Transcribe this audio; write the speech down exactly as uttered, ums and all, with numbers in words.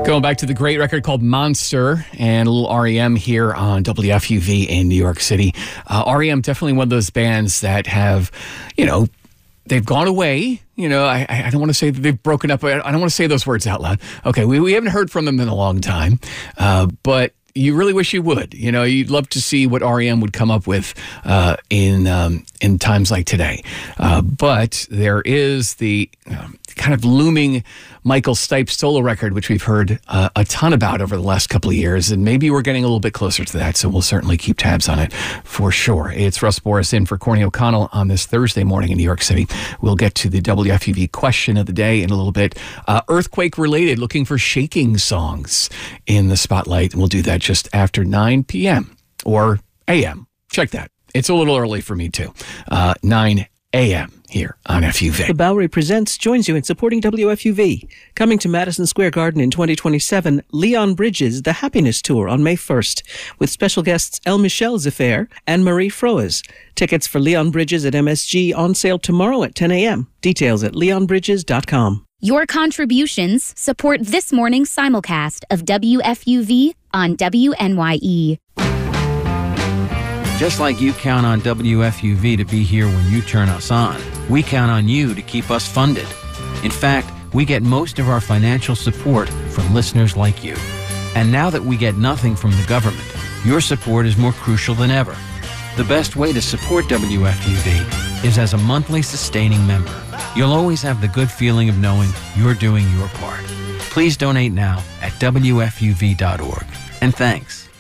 Going back to the great record called Monster and a little R E M here on W F U V in New York City. Uh, R E M, definitely one of those bands that have, you know, they've gone away. You know, I, I don't want to say that they've broken up. I don't want to say those words out loud. Okay, we, we haven't heard from them in a long time, uh, but you really wish you would. You know, you'd love to see what R E M would come up with uh, in um, in times like today. Uh, but there is the um, kind of looming Michael Stipe solo record, which we've heard uh, a ton about over the last couple of years, and maybe we're getting a little bit closer to that, so we'll certainly keep tabs on it for sure. It's Russ Boris in for Courtney O'Connell on this Thursday morning in New York City. We'll get to the W F U V question of the day in a little bit. Uh, earthquake-related, looking for shaking songs in the spotlight, and we'll do that just after nine p.m. or a m. Check that. It's a little early for me, too. Uh, nine a.m. here on F U V. The Bowery Presents joins you in supporting W F U V. Coming to Madison Square Garden in twenty twenty-seven, Leon Bridges' The Happiness Tour on May first, with special guests El Michel Zaffair and Marie Froes. Tickets for Leon Bridges at M S G on sale tomorrow at ten a.m. Details at leon bridges dot com. Your contributions support this morning's simulcast of W F U V on W N Y E. Just like you count on W F U V to be here when you turn us on, we count on you to keep us funded. In fact, we get most of our financial support from listeners like you. And now that we get nothing from the government, your support is more crucial than ever. The best way to support W F U V is as a monthly sustaining member. You'll always have the good feeling of knowing you're doing your part. Please donate now at W F U V dot org. And thanks.